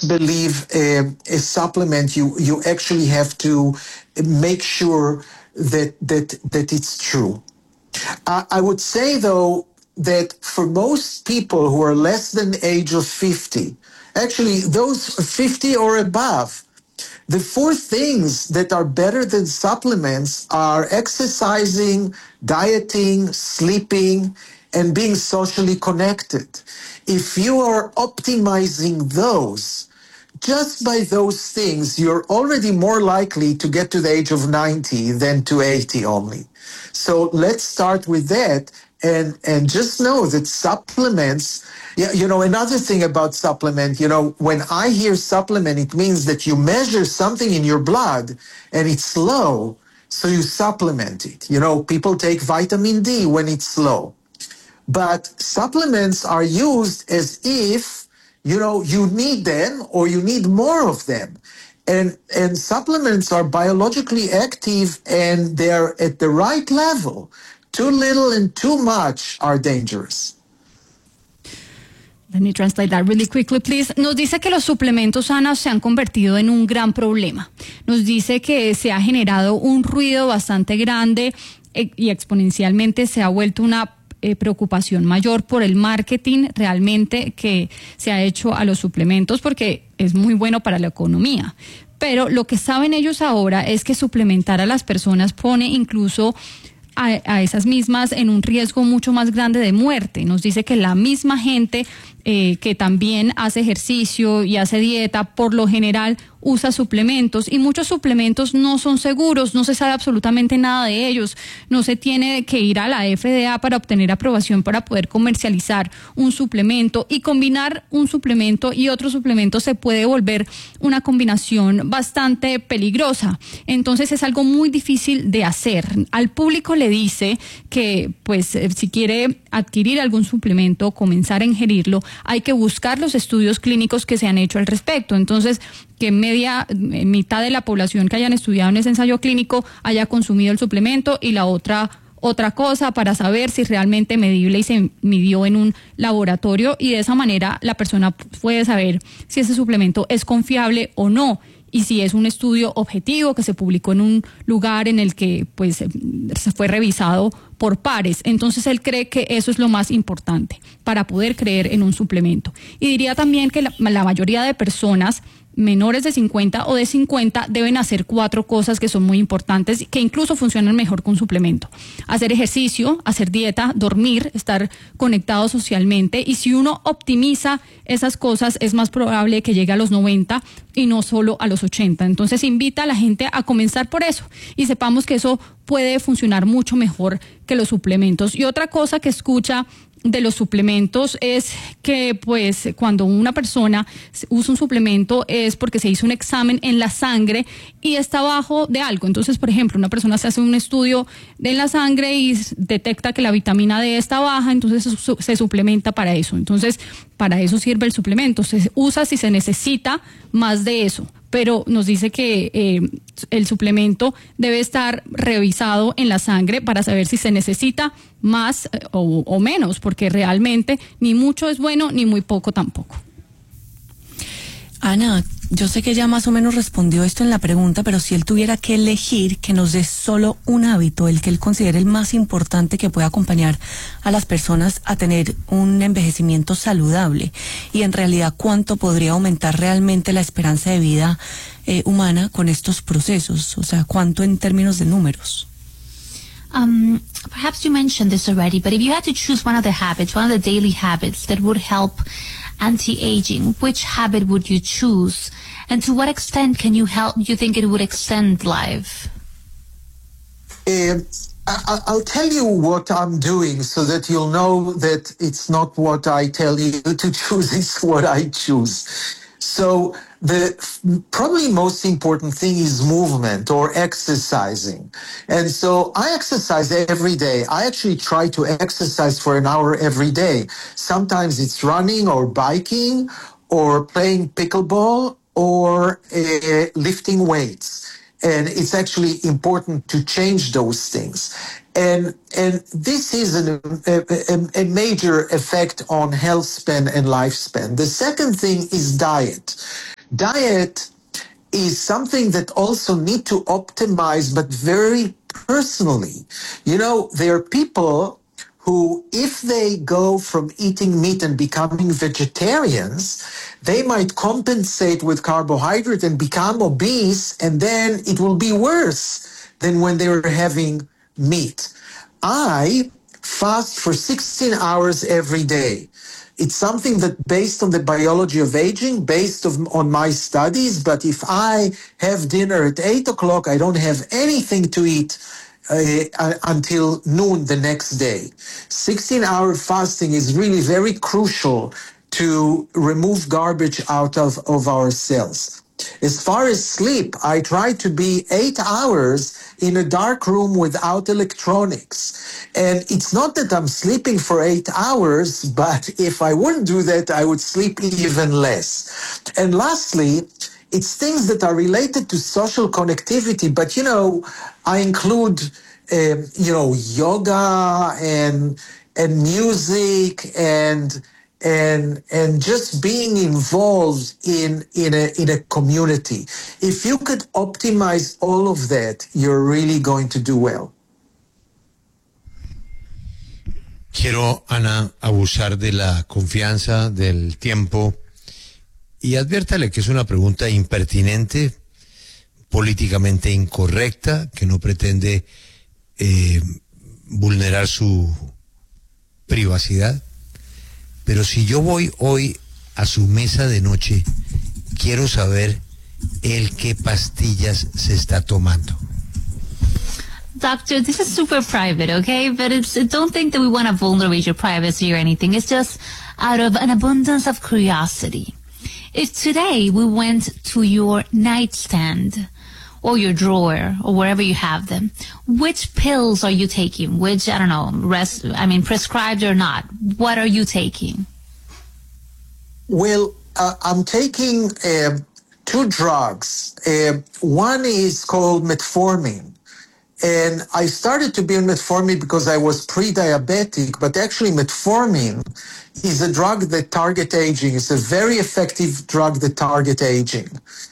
just believe a supplement. You actually have to make sure that it's true. I would say, though, that for most people who are less than the age of 50, actually those 50 or above, the four things that are better than supplements are exercising, dieting, sleeping, and being socially connected. If you are optimizing those, just by those things, you're already more likely to get to the age of 90 than to 80 only. So let's start with that and just know that supplements, yeah, another thing about supplement, when I hear supplement, it means that you measure something in your blood and it's low, so you supplement it. People take vitamin D when it's low. But supplements are used as if, you need them or you need more of them. And supplements are biologically active and they're at the right level. Too little and too much are dangerous. Let me translate that really quickly, please. Nos dice que los suplementos, Ana, se han convertido en un gran problema. Nos dice que se ha generado un ruido bastante grande y exponencialmente se ha vuelto una preocupación mayor por el marketing realmente que se ha hecho a los suplementos, porque es muy bueno para la economía. Pero lo que saben ellos ahora es que suplementar a las personas pone incluso a esas mismas en un riesgo mucho más grande de muerte. Nos dice que la misma gente que también hace ejercicio y hace dieta, por lo general usa suplementos, y muchos suplementos no son seguros, no se sabe absolutamente nada de ellos, no se tiene que ir a la FDA para obtener aprobación para poder comercializar un suplemento, y combinar un suplemento y otro suplemento se puede volver una combinación bastante peligrosa. Entonces es algo muy difícil de hacer. Al público le dice que pues si quiere adquirir algún suplemento, comenzar a ingerirlo, hay que buscar los estudios clínicos que se han hecho al respecto. Entonces, que mitad de la población que hayan estudiado en ese ensayo clínico haya consumido el suplemento, y la otra cosa para saber si realmente medible y se midió en un laboratorio, y de esa manera la persona puede saber si ese suplemento es confiable o no, y si es un estudio objetivo que se publicó en un lugar en el que pues se fue revisado por pares. Entonces él cree que eso es lo más importante para poder creer en un suplemento. Y diría también que la mayoría de personas menores de 50 o de 50 deben hacer 4 cosas que son muy importantes, que incluso funcionan mejor que un suplemento: hacer ejercicio, hacer dieta, dormir, estar conectado socialmente, y si uno optimiza esas cosas es más probable que llegue a los 90 y no solo a los 80. Entonces invita a la gente a comenzar por eso, y sepamos que eso puede funcionar mucho mejor que los suplementos. Y otra cosa que escucha de los suplementos es que pues cuando una persona usa un suplemento es porque se hizo un examen en la sangre y está bajo de algo. Entonces, por ejemplo, una persona se hace un estudio en la sangre y detecta que la vitamina D está baja, entonces se suplementa para eso. Entonces, para eso sirve el suplemento. Se usa si se necesita más de eso, pero nos dice que el suplemento debe estar revisado en la sangre para saber si se necesita más o menos, porque realmente ni mucho es bueno ni muy poco tampoco. Ana, yo sé que ya más o menos respondió esto en la pregunta, pero si él tuviera que elegir, que nos dé solo un hábito, el que él considere el más importante que pueda acompañar a las personas a tener un envejecimiento saludable, y en realidad cuánto podría aumentar realmente la esperanza de vida humana con estos procesos, o sea, cuánto en términos de números. Perhaps you mentioned this already, but if you had to choose one of the habits, one of the daily habits that would help anti-aging, which habit would you choose? And to what extent can you think it would extend life? I'll tell you what I'm doing so that you'll know that it's not what I tell you to choose, it's what I choose. So the probably most important thing is movement or exercising. And so I exercise every day. I actually try to exercise for an hour every day. Sometimes it's running or biking or playing pickleball or lifting weights. And it's actually important to change those things. And this is a major effect on health span and lifespan. The second thing is diet. diet is something that also need to optimize, but very personally. You know, there are people who, if they go from eating meat and becoming vegetarians, they might compensate with carbohydrate and become obese, and then it will be worse than when they were having meat. I fast for 16 hours every day. It's something that based on the biology of aging, on my studies, but if I have dinner at 8 o'clock, I don't have anything to eat until noon the next day. 16-hour fasting is really very crucial to remove garbage out of our cells. As far as sleep, I try to be 8 hours in a dark room without electronics. And it's not that I'm sleeping for 8 hours, but if I wouldn't do that, I would sleep even less. And lastly, it's things that are related to social connectivity, but I include, yoga and music and just being involved in a community. If you could optimize all of that, you're really going to do well. Quiero, Ana, abusar de la confianza, del tiempo, y adviértale que es una pregunta impertinente, políticamente incorrecta, que no pretende vulnerar su privacidad. Pero si yo voy hoy a su mesa de noche, quiero saber él qué pastillas se está tomando. Doctor, this is super private, okay? But don't think that we want to vulnerate your privacy or anything. It's just out of an abundance of curiosity. If today we went to your nightstand or your drawer or wherever you have them, which pills are you taking? Which, I don't know, prescribed or not, what are you taking? Well, I'm taking 2 drugs. One is called metformin. And I started to be on metformin because I was pre-diabetic, but actually metformin is a drug that targets aging. It's a very effective drug that targets aging.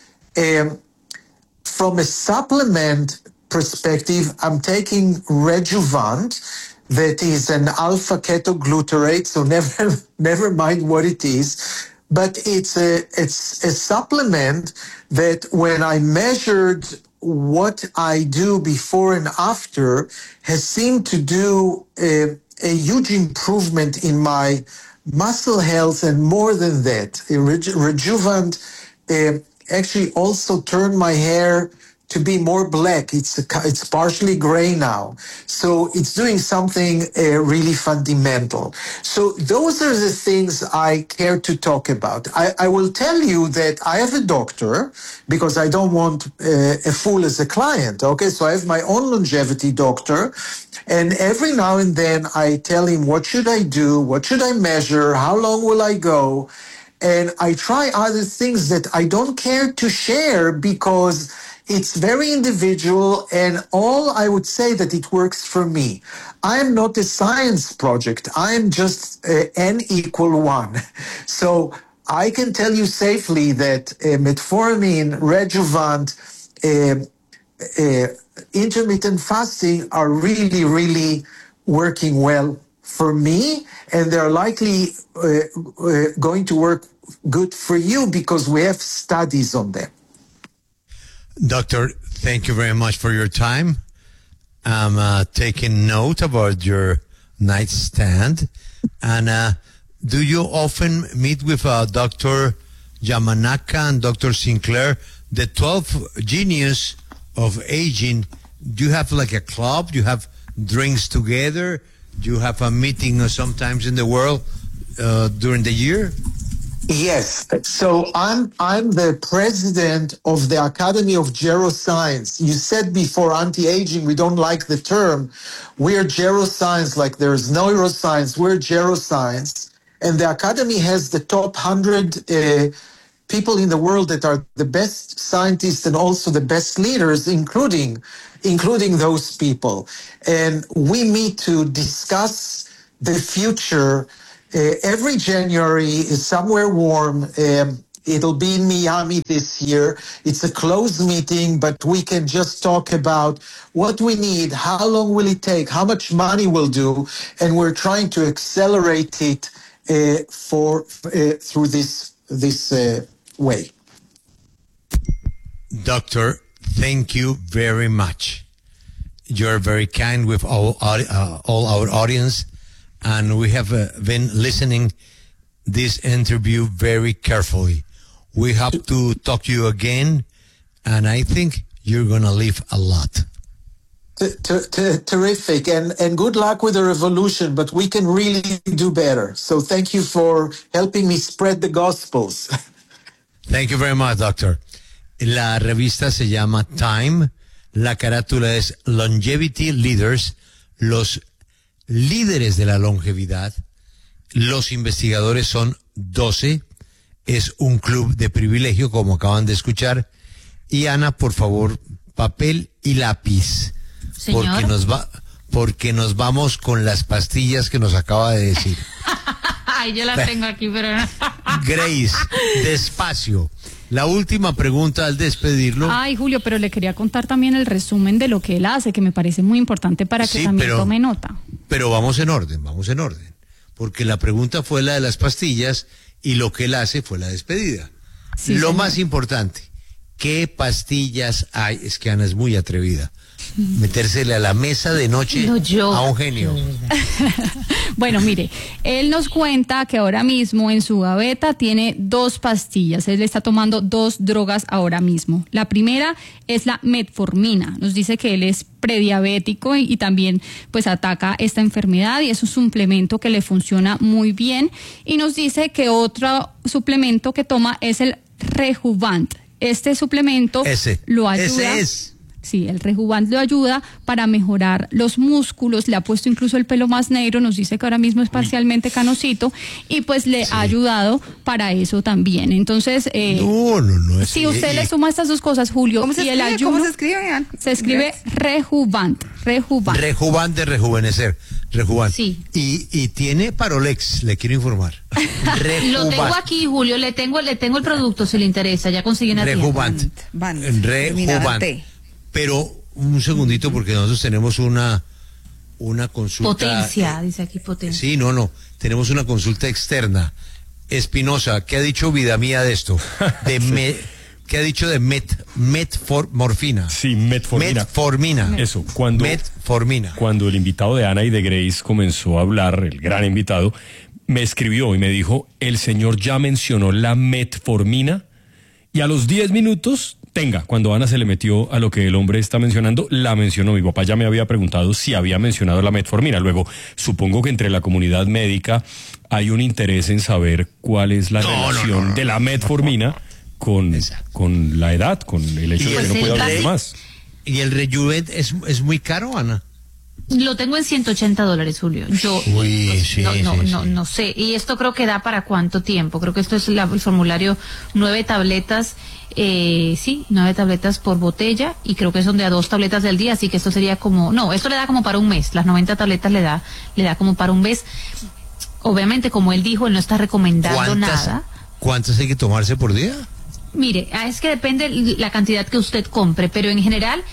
From a supplement perspective, I'm taking Rejuvant, that is an alpha ketoglutarate, so never mind what it is. But it's a supplement that when I measured what I do before and after has seemed to do a huge improvement in my muscle health, and more than that, Rejuvant actually also turned my hair to be more black. It's partially gray now. So it's doing something really fundamental. So those are the things I care to talk about. I will tell you that I have a doctor because I don't want a fool as a client. Okay, so I have my own longevity doctor. And every now and then I tell him, what should I do? What should I measure? How long will I go? And I try other things that I don't care to share because it's very individual, and all I would say that it works for me. I am not a science project. I am just N equal 1. So I can tell you safely that metformin, Rejuvant, intermittent fasting are really, really working well for me, and they're likely going to work good for you because we have studies on them. Doctor, thank you very much for your time. I'm taking note about your nightstand. And do you often meet with Dr. Yamanaka and Dr. Sinclair, the 12 genius of aging? Do you have like a club? Do you have drinks together? Do you have a meeting sometimes in the world during the year? Yes. So I'm the president of the Academy of Geroscience. You said before anti-aging, we don't like the term. We're geroscience, like there's neuroscience. We're geroscience. And the Academy has the top 100 people in the world that are the best scientists and also the best leaders, including those people. And we meet to discuss the future. Every January is somewhere warm It'll be in Miami this year. It's a closed meeting, but we can just talk about what we need, how long will it take, how much money we'll do, and we're trying to accelerate it through this way. Doctor, thank you very much. You're very kind with all our audience, and we have been listening this interview very carefully. We have to talk to you again, and I think you're going to live a lot. Terrific, and good luck with the revolution, but we can really do better. So thank you for helping me spread the gospels. Thank you very much, doctor. La revista se llama Time, la carátula es Longevity Leaders, los líderes de la longevidad. Los investigadores son 12, es un club de privilegio, como acaban de escuchar. Y Ana, por favor, papel y lápiz. Señor. Porque nos vamos con las pastillas que nos acaba de decir. Ay, yo las tengo aquí, pero no. Grace, despacio. La última pregunta al despedirlo. Ay, Julio, pero le quería contar también el resumen de lo que él hace, que me parece muy importante para que también tome nota. Pero vamos en orden. Porque la pregunta fue la de las pastillas y lo que él hace fue la despedida. Sí, lo señor. más importante, ¿qué pastillas hay? Es que Ana es muy atrevida. Metérsele a la mesa de noche a un genio. Bueno, mire, él nos cuenta que ahora mismo en su gaveta tiene 2 pastillas. Él está tomando 2 drogas ahora mismo. La primera es la metformina. Nos dice que él es prediabético y también pues ataca esta enfermedad y es un suplemento que le funciona muy bien. Y nos dice que otro suplemento que toma es el Rejuvant. Este suplemento lo ayuda. Ese es. Sí, el Rejuvant lo ayuda para mejorar los músculos, le ha puesto incluso el pelo más negro, nos dice que ahora mismo es parcialmente canosito y pues le ha ayudado para eso también. Entonces, no. si usted le suma estas 2 cosas, Julio, ¿Cómo se y el escribe? ayuno, ¿Cómo se escribe? se escribe Rejuvant. Rejuvant de rejuvenecer. Rejuvant. Sí. Y tiene Parolex, le quiero informar. Lo tengo aquí, Julio, le tengo el producto si le interesa, ya conseguí una tienda. Rejuvant. Rejuvant. Pero un segundito, porque nosotros tenemos una consulta. Potencia, dice aquí potencia. Sí, no. Tenemos una consulta externa. Espinosa, ¿qué ha dicho vida mía de esto? ¿Qué ha dicho de metformina? Sí, metformina. Eso, metformina. Cuando el invitado de Ana y de Grace comenzó a hablar, el gran invitado, me escribió y me dijo, el señor ya mencionó la metformina, y a los 10 minutos... cuando Ana se le metió a lo que el hombre está mencionando, la mencionó. Mi papá ya me había preguntado si había mencionado la metformina. Luego, supongo que entre la comunidad médica hay un interés en saber cuál es la relación de la metformina con la edad, con el hecho de que no pueda hablar más. ¿Y el Rejuven es muy caro, Ana? Lo tengo en $180, Julio. Yo no sé. Y esto creo que da para cuánto tiempo. Creo que esto es el formulario 9 tabletas. 9 tabletas por botella, y creo que son de a 2 tabletas del día, así que esto sería esto le da como para un mes. Las 90 tabletas le da como para un mes. Obviamente, como él dijo, él no está recomendando nada. ¿Cuántas hay que tomarse por día? Mire, es que depende la cantidad que usted compre, pero en general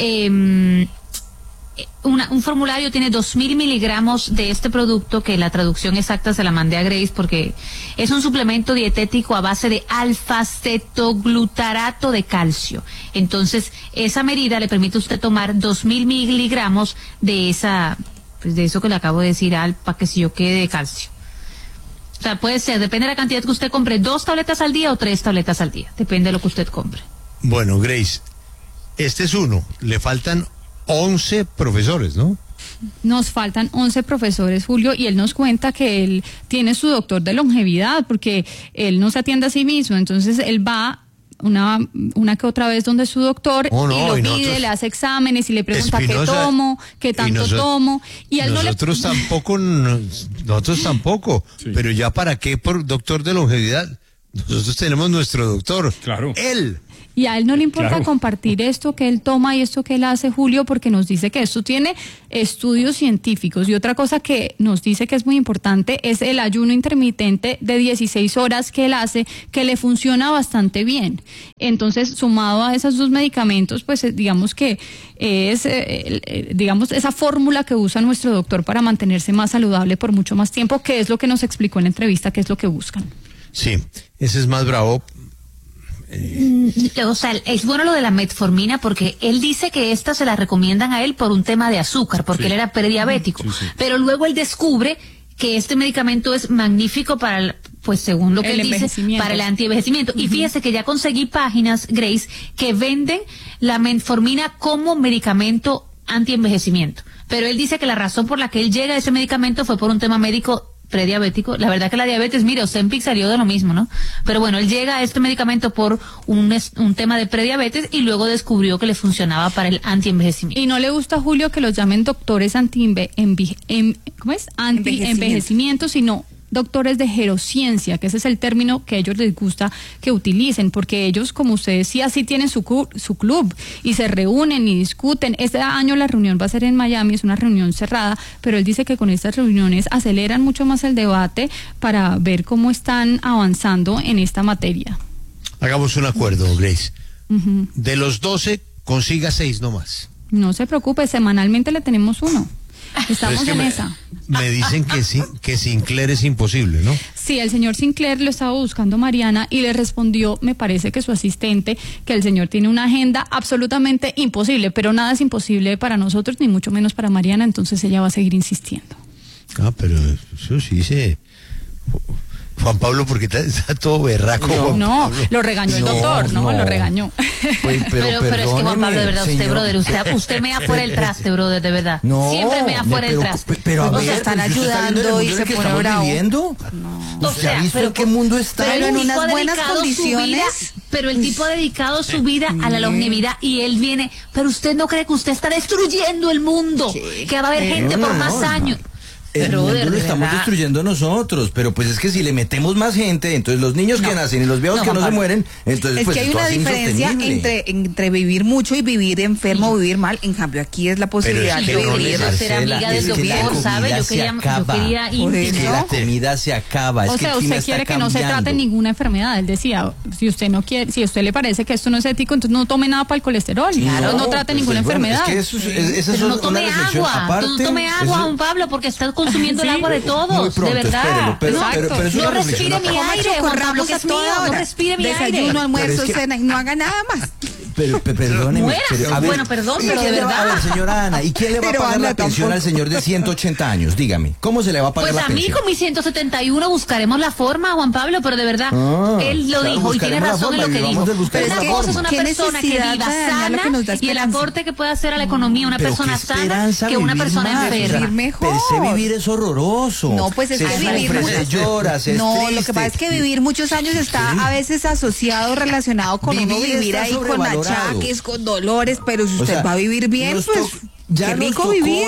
un formulario tiene 2.000 miligramos de este producto, que la traducción exacta se la mandé a Grace porque es un suplemento dietético a base de alfa-cetoglutarato de calcio. Entonces, esa medida le permite a usted tomar 2.000 miligramos de de eso que le acabo de decir, para que si yo quede de calcio. O sea, puede ser, depende de la cantidad que usted compre, 2 tabletas al día o 3 tabletas al día, depende de lo que usted compre. Bueno, Grace, este es uno, le faltan 11 profesores, ¿no? Nos faltan 11 profesores, Julio, y él nos cuenta que él tiene su doctor de longevidad, porque él no se atiende a sí mismo, entonces él va una que otra vez donde su doctor y lo pide, le hace exámenes y le pregunta Espinosa, qué tomo, qué tanto tomo, y él nosotros tampoco, sí. Pero ya para qué por doctor de longevidad, nosotros tenemos nuestro doctor, claro. Él Y a él no le importa Claro. compartir esto que él toma y esto que él hace, Julio, porque nos dice que esto tiene estudios científicos. Y otra cosa que nos dice que es muy importante es el ayuno intermitente de 16 horas que él hace, que le funciona bastante bien. Entonces, sumado a esos dos medicamentos, pues digamos que es, digamos, esa fórmula que usa nuestro doctor para mantenerse más saludable por mucho más tiempo, que es lo que nos explicó en la entrevista, que es lo que buscan. Sí, ese es más bravo. O sea, es bueno lo de la metformina porque él dice que esta se la recomiendan a él por un tema de azúcar, porque Sí. él era prediabético. Sí. Pero luego él descubre que este medicamento es magnífico para, pues según lo que El él dice, envejecimiento. para el antienvejecimiento. Y fíjese que ya conseguí páginas, Grace, que venden la metformina como medicamento antienvejecimiento. Pero él dice que la razón por la que él llega a ese medicamento fue por un tema médico prediabético. La verdad que la diabetes, mire, Ozempic salió de lo mismo, ¿no? Pero bueno, él llega a este medicamento por un tema de prediabetes y luego descubrió que le funcionaba para el antienvejecimiento. Y no le gusta a Julio que los llamen doctores anti-envejecimiento, sino doctores de gerociencia, que ese es el término que a ellos les gusta que utilicen, porque ellos, como usted decía, sí tienen su club y se reúnen y discuten. Este año la reunión va a ser en Miami, es una reunión cerrada, pero él dice que con estas reuniones aceleran mucho más el debate para ver cómo están avanzando en esta materia. Hagamos un acuerdo, Grace. Ujú. De los 12, consiga 6 nomás. No se preocupe, semanalmente le tenemos uno. Estamos Pero es que en esa. me dicen que sí, que Sinclair es imposible, ¿no? Sí, el señor Sinclair lo estaba buscando Mariana y le respondió, me parece que su asistente, que el señor tiene una agenda absolutamente imposible, pero nada es imposible para nosotros, ni mucho menos para Mariana, entonces ella va a seguir insistiendo. Ah, pero eso sí se... Juan Pablo, porque está todo berraco. Juan No, Pablo. lo regañó el doctor, no, lo regañó. Pues, Pero es que Juan Pablo, de verdad, usted, señor. brother, usted me da fuera el traste, brother, de verdad. No, Siempre me da fuera el pero- traste. Pero a O ver, sea, están pues, ¿usted está viendo el ayudando y mundo en se el que pone estamos bravo. viviendo? O ¿Usted ha visto en qué mundo está? pero el en tipo unas ha buenas dedicado su condiciones. vida- pero el tipo ha dedicado su vida a la longevidad y él viene, pero usted no cree que usted está destruyendo el mundo, que va a haber gente No, por no, más no. años. El Brother, mundo lo de estamos verdad. destruyendo nosotros, pero pues es que si le metemos más gente, entonces los niños que nacen y los viejos No, que Juan no se Pablo. mueren, entonces Es pues que hay esto una hace diferencia insostenible. entre vivir mucho y vivir enfermo o vivir mal. En cambio, aquí es la posibilidad es de que Yo no vivir. quiero ser Marcela, amiga es del que la doctor, ¿sabe? comida Yo se quería acaba. íntimo. Es que la comida se acaba. O es que sea, el clima usted está quiere que no se cambiando. trate ninguna enfermedad. Él decía, si usted no quiere, si a usted le parece que esto no es ético, entonces no tome nada para el colesterol. Entonces no trate pues, ninguna bueno, enfermedad. Es que esa es Pero no una tome reflexión agua, aparte. tú no tome agua, eso- Juan Pablo, porque estás consumiendo el agua de Muy todos, pronto, de verdad. espérelo, pero- No, pero es una no reflexión respire mi aparte. aire, Juan Pablo, que es mío, no hora. respire mi Desayuno, aire. almuerzo, Pero es que- cena, y no haga nada más. Pero perdóneme. Muérase. pero, a ver, Bueno, perdón, ¿y pero quién de le va- verdad. A ver, señora Ana, ¿y quién le va a Pero pagar Ana, la pensión tampoco. al señor de 180 años? Dígame, ¿cómo se le va a pagar Pues la a mí pensión? con mis 171 buscaremos la forma, Juan Pablo, pero de verdad, él lo claro, dijo y tiene buscaremos la razón en lo forma, que y vamos dijo. a buscar Pero la una cosa es forma. una ¿Qué persona que necesidad viva de dañar sana lo que nos da y el esperanza? aporte que puede hacer a la economía una Pero persona qué sana esperanza que una vivir persona más, enferma. Vivir mejor. Per se vivir es horroroso. No, pues es se que sufre, vivir se llora, se es No, lo triste. que pasa es que vivir muchos años está a veces asociado, relacionado con uno Vivir vivir está ahí con sobrevalorado. achaques, con dolores, pero si O usted sea, va a vivir bien, nos pues ya qué nos rico tocó vivir.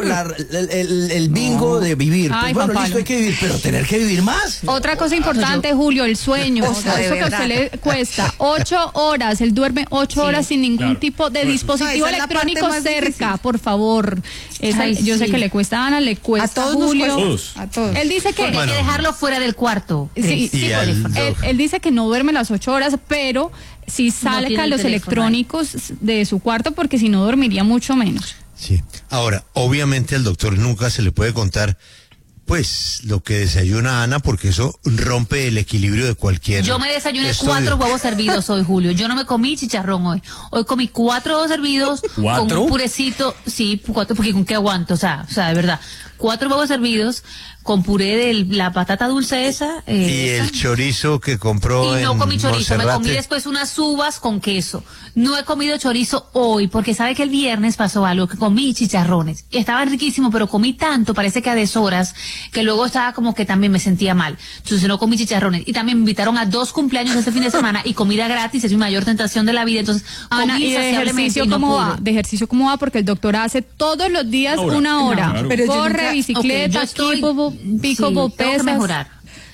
el bingo de vivir. Ay, Pues bueno, Juan listo, Pablo. hay que vivir, pero tener que vivir más. Otra cosa importante, Julio, el sueño. O sea, Eso de que a verdad. usted le cuesta 8 horas. Él duerme 8 horas sin ningún claro. tipo de dispositivo No, esa es la electrónico parte más cerca, difícil. por favor. Ay, Yo sé sí. que le cuesta a Ana, le cuesta A todos nos Julio. cuesta. Todos. A todos. Él dice que Porque hay que dejarlo fuera del cuarto. Sí, Y al- él dice que no duerme las 8 horas, pero si saca tiene el los teléfono electrónicos de su cuarto, porque si no dormiría mucho menos. Sí. Ahora, obviamente al doctor nunca se le puede contar, pues, lo que desayuna Ana, porque eso rompe el equilibrio de cualquier. Yo me desayuné estudio. 4 huevos hervidos hoy, Julio. Yo no me comí chicharrón hoy. Hoy comí 4 huevos hervidos ¿Cuatro? con un purecito. Sí, 4, porque con qué aguanto, o sea, de verdad. 4 huevos hervidos con puré de la patata dulce esa. Y esa. el chorizo que compró Y no en comí chorizo, me comí Monserrate. después unas uvas con queso. No he comido chorizo hoy, porque sabe que el viernes pasó algo, que comí chicharrones. Y estaban riquísimos, pero comí tanto, parece que a deshoras, que luego estaba como que también me sentía mal. Entonces no comí chicharrones. Y también me invitaron a 2 cumpleaños este fin de semana y comida gratis, es mi mayor tentación de la vida. Entonces, Ana, comí ¿y de insaciablemente ejercicio y no cómo pude. va? ¿De ejercicio cómo va? Porque el doctor hace todos los días Una hora. una hora. Claro. Pero yo Corre, nunca- bicicleta, Ok, yo estoy- pickleball, sí, tengo que pesas. mejorar.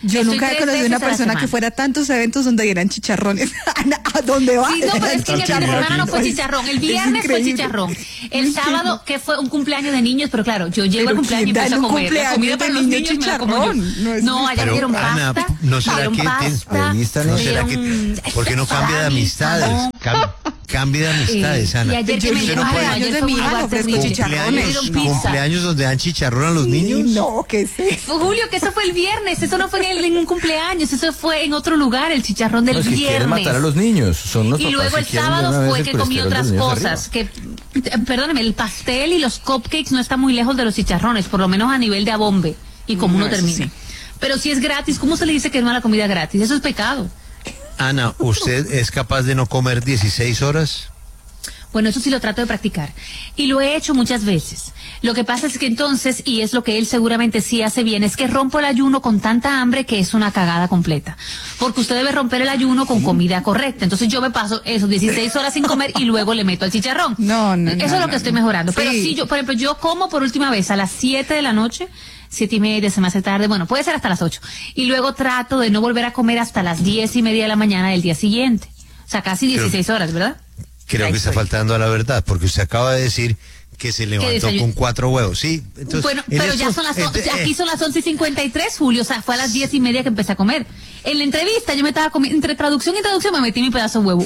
Yo Estoy nunca he 3 conocido veces una a la persona que semana. fuera a tantos eventos donde dieran chicharrones. ¿A dónde va? Sí, no, pero es que mi fin de semana no fue chicharrón. El viernes fue increíble. chicharrón. El sábado, que fue un cumpleaños de niños, pero claro, yo llego al Pero cumpleaños y ¿quién da empiezo en a un comer. La comida cumpleaños de para los niño niños me la como yo. chicharrón? No es No, allá Pero, me dieron Ana, pasta. ¿no será me dieron que pasta, ahí están ¿No me será dieron que porque no cambia de salami, amistades? jamón. Cambia de amistades, Y Ana. ayer que me Usted no dijo, puede- ayer de fue mi un hija lugar ofrezco terrible. chicharrones. Me dieron pizza. Cumpleaños donde dan chicharrón a los niños. No, ¿qué es eso? Julio, que eso fue el viernes, eso no fue en un cumpleaños, eso fue en otro lugar, el chicharrón del No, es que quieren viernes. matar a los niños. Son los Y papás luego que el quieren de sábado una vez fue el que comí colesterol de otras los niños cosas, arriba. perdóneme, el pastel y los cupcakes no están muy lejos de los chicharrones, por lo menos a nivel de abombe y como uno eso termina. sí. Pero si es gratis, ¿cómo se le dice que no a la comida gratis? Eso es pecado. Ana, ¿usted es capaz de no comer 16 horas? Bueno, eso sí lo trato de practicar. Y lo he hecho muchas veces. Lo que pasa es que entonces, y es lo que él seguramente sí hace bien, es que rompo el ayuno con tanta hambre que es una cagada completa. Porque usted debe romper el ayuno con comida correcta. Entonces yo me paso esos 16 horas sin comer y luego le meto al chicharrón. No, Eso es lo que estoy mejorando. Pero Sí. sí, yo, por ejemplo, yo como por última vez a las 7 de la noche, 7:30, se me hace tarde, bueno, puede ser hasta las 8. Y luego trato de no volver a comer hasta las 10:30 de la mañana del día siguiente. O sea, casi 16 horas, ¿verdad? Creo Ahí que está estoy. faltando a la verdad, porque usted acaba de decir que se levantó desayuno? con 4 huevos, ¿sí? Entonces, Bueno, en pero esto- ya son las este, aquí son las 11:53, Julio, o sea, fue a las 10:30 que empecé a comer. En la entrevista yo me estaba comiendo, entre traducción y traducción me metí mi pedazo de huevo.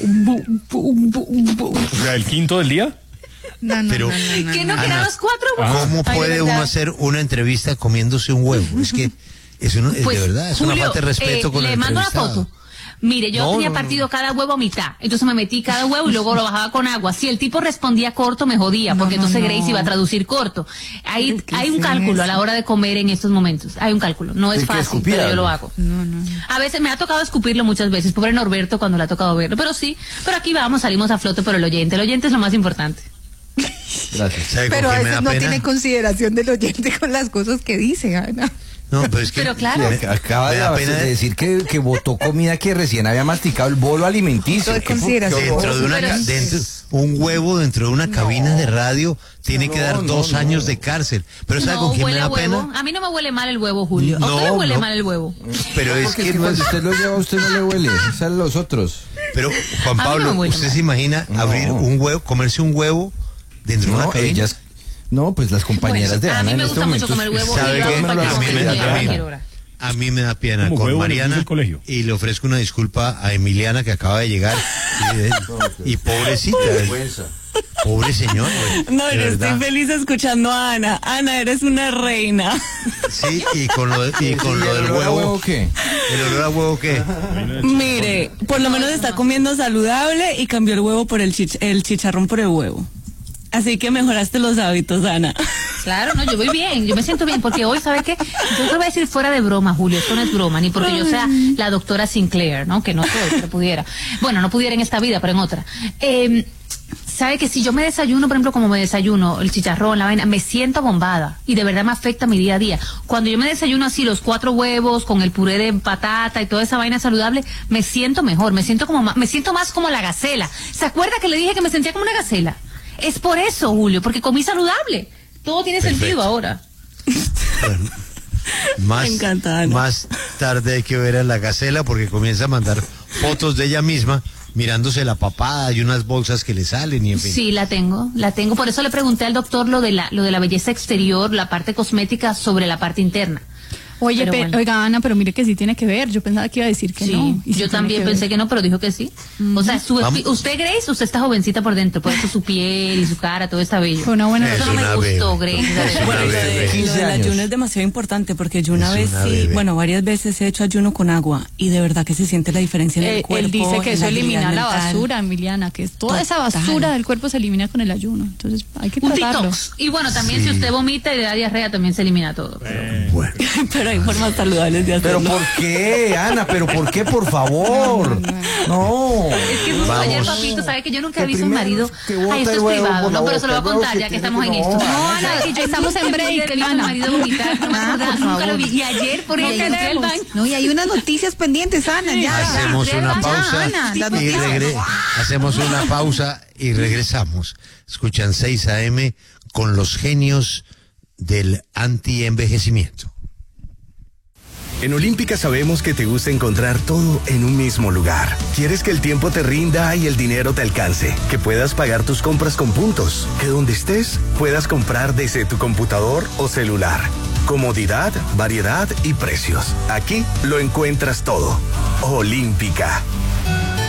O sea, el quinto del día. No, no, ¿Que no, no, no, que Ana, eran los 4 huevos? ¿Cómo Ay, puede de uno verdad. hacer una entrevista comiéndose un huevo? Es que es uno, Pues, de verdad, es una Julio, falta de respeto con el le mando una entrevistado. foto. Mire, yo No, tenía no, partido cada huevo a mitad. Entonces me metí cada huevo y luego lo bajaba con agua. Si el tipo respondía corto, me jodía, porque entonces Grace iba a traducir corto. Hay un cálculo a la hora de comer en estos momentos. Hay un cálculo. No es ¿Y que fácil, escupía pero yo algo? lo hago. A veces me ha tocado escupirlo muchas veces. Pobre Norberto cuando le ha tocado verlo. Pero sí, pero aquí vamos, salimos a flote por el oyente. El oyente es lo más importante. Gracias. ¿Sabe con Pero a qué me da veces no pena? tiene consideración del oyente con las cosas que dice, Ana. No, pero es que Pero claro. Acaba me da de pena decir que botó comida que recién había masticado el bolo alimenticio. Todo es ¿Qué fue? consideración. dentro de una Pero- un huevo dentro de una cabina de radio tiene que dar No, 2 no. años de cárcel. Pero ¿sabe No con quién me huele da a huevo. pena? A mí no me huele mal el huevo, Julio. ¿A No, usted le huele no. mal el huevo? Pero es Porque que no cuando es- usted lo lleva, a usted no le huele. Es a los otros. Pero Juan A mí no Pablo, me huele ¿usted mal. se imagina No. abrir un huevo, comerse un huevo dentro de una No, cabina? ellas. No, pues las compañeras de a Ana mí me en gusta este mucho momento. comer huevo ¿Sabe y lo qué? hago para que A no mí se me me da vea a pena. cualquier hora. A mí me da pena Como con huevo en el bus Mariana del colegio. y le ofrezco una disculpa a Emiliana que acaba de llegar y pobrecita, pobre señor. güey, No, de estoy verdad. feliz escuchando a Ana. Ana, eres una reina. Sí, y con lo, del ¿El huevo, qué? el olor a huevo qué. Mire, por lo menos está comiendo saludable y cambió el huevo por el chicharrón por el huevo. Así que mejoraste los hábitos, Ana. Claro, no, yo voy bien, yo me siento bien, porque hoy, ¿sabe qué? Yo te voy a decir fuera de broma, Julio, esto no es broma, ni porque yo sea la doctora Sinclair, ¿no? Que no soy, pero pudiera. Bueno, no pudiera en esta vida, pero en otra. ¿Sabe que si yo me desayuno, por ejemplo, como me desayuno, el chicharrón, la vaina, me siento bombada y de verdad me afecta mi día a día? Cuando yo me desayuno así, los 4 huevos con el puré de patata y toda esa vaina saludable, me siento mejor, me siento más como la gacela. ¿Se acuerda que le dije que me sentía como una gacela? Es por eso, Julio, porque comí saludable. Todo tiene Perfecto. sentido ahora. Bueno, más, Me encanta, Ana. más tarde hay que ver a la gacela porque comienza a mandar fotos de ella misma mirándose la papada y unas bolsas que le salen y en fin. Sí, la tengo. Por eso le pregunté al doctor lo de la belleza exterior, la parte cosmética sobre la parte interna. Oye, Pero bueno. oiga, Ana, pero mire que sí tiene que ver. Yo pensaba que iba a decir que Sí, no. Y sí yo tiene también que ver. pensé que no, pero dijo que sí. O sea, Vamos. usted, Grace, usted está jovencita por dentro, por eso su piel y su cara, todo está bello. Fue una buena Es Eso no me una gustó, bebé. Grace. la Es verdad. una Bueno, bebé. lo 15 del años. ayuno es demasiado importante porque yo una Es vez una sí, bebé. bueno, varias veces he hecho ayuno con agua y de verdad que se siente la diferencia en el cuerpo. Él dice que en eso la elimina agilidad la mental. basura, Emiliana, que toda esa Total. basura del cuerpo se elimina con el ayuno. Entonces hay que Un tratarlo. detox. Y bueno, también si usted vomita y le da diarrea, también se elimina todo. Bueno, Pero hay formas saludables de ¿Pero hacerlo. por qué, Ana? ¿Pero por qué, por favor? No. Es que justo Vamos. ayer, papito, ¿sabe que yo nunca he Que visto un primero marido? que bota Ay, esto el es huevo privado. por la No, pero se lo voy a boca, contar luego ya que que estamos en tiene que esto. no, No, Ana, que ya estamos en break, He visto a mi Ana. marido vomitar, no me acordaba, por nunca lo favor. vi. Y ayer, por No ejemplo, entré al queremos. baño. No, y hay unas noticias pendientes, Ana, ya. hacemos ya, una ya, pausa Ana, las y noticias. hacemos una pausa y regresamos. Escuchan 6 AM con los genios del anti-envejecimiento. En Olímpica sabemos que te gusta encontrar todo en un mismo lugar. Quieres que el tiempo te rinda y el dinero te alcance, que puedas pagar tus compras con puntos, que donde estés puedas comprar desde tu computador o celular. Comodidad, variedad y precios. Aquí lo encuentras todo. Olímpica.